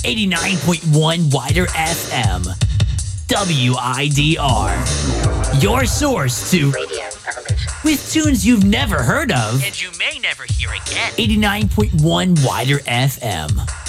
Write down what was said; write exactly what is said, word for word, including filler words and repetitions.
eighty-nine point one Wider F M. W I D R. Your source to Radio Evolution. with tunes you've never heard of. And you may never hear again. eighty-nine point one Wider F M.